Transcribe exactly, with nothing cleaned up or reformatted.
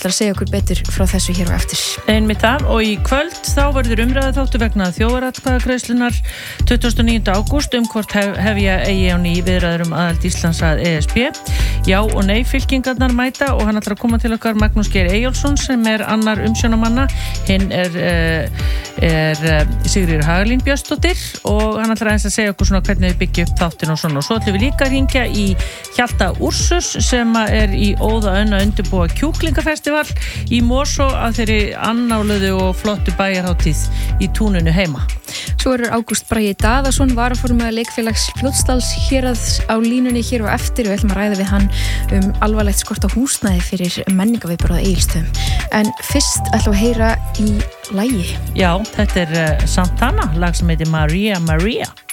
ætlar að segja okkur betur frá þessu hér á eftir. Einmitt það, og í kvöld þá verður umræða þáttu vegna þjóðaratkvæðagreiðslunnar tuttugasta og níunda ágúst um hvort hef, hefja eigi á ný viðræður um aðild Íslands að E S B. Já og nei fylkingarnar mæta og hann ætlar að koma til okkar Magnús Geir Eyjólfsson sem er annar umsjónarmanna. Hinn er, er Sigríður Hagalín Björnsdóttir og hann ætlar aðeins að segja okkur svona hvernig við byggjum upp þáttin og svona. Og svo ætlum við líka að hringja í Hjalta Úrsus sem er í óða önn að undirbúa kjúklingafestival í Mosó að þeirri annáluðu og flottu bæjarhátíð í túninu heima. Svo er Ágúst Bragi Daðason, varaformaður Leikfélags Fljótsdals héraðs á línunni hér og eftir. Við ætlum að ræða við hann um alvarlegt skort á húsnæði fyrir menningarviðburð á Egilsstöðum. En fyrst ætlum við að heyra í lagi. Já, þetta er uh, Santana, lag sem heitir Maria Maria.